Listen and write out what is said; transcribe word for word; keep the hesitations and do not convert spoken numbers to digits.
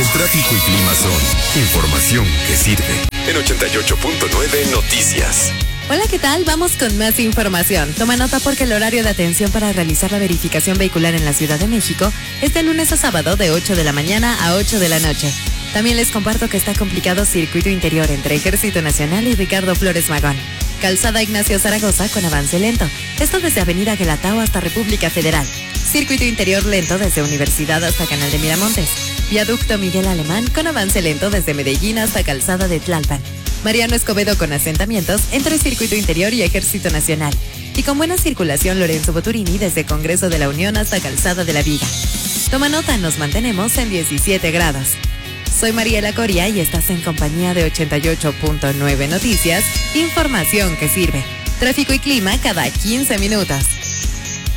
El tráfico y clima son información que sirve. En ochenta y ocho punto nueve Noticias. Hola, ¿qué tal? Vamos con más información. Toma nota porque el horario de atención para realizar la verificación vehicular en la Ciudad de México es de lunes a sábado de ocho de la mañana a ocho de la noche. También les comparto que está complicado circuito interior entre Ejército Nacional y Ricardo Flores Magón. Calzada Ignacio Zaragoza con avance lento. Esto desde Avenida Guelatao hasta República Federal. Circuito interior lento desde Universidad hasta Canal de Miramontes. Viaducto Miguel Alemán con avance lento desde Medellín hasta Calzada de Tlalpan. Mariano Escobedo con asentamientos entre Circuito Interior y Ejército Nacional. Y con buena circulación Lorenzo Boturini desde Congreso de la Unión hasta Calzada de la Viga. Toma nota, nos mantenemos en diecisiete grados. Soy Mariela Coria y estás en compañía de ochenta y ocho punto nueve Noticias, información que sirve. Tráfico y clima cada quince minutos.